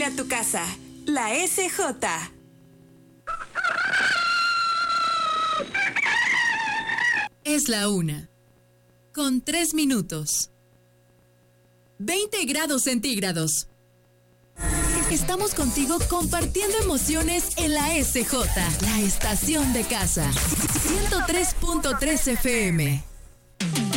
a tu casa. La SJ. Es la 1. Con 3 minutos. 20 grados centígrados. Estamos contigo compartiendo emociones en la SJ, la estación de casa. 103.3 FM.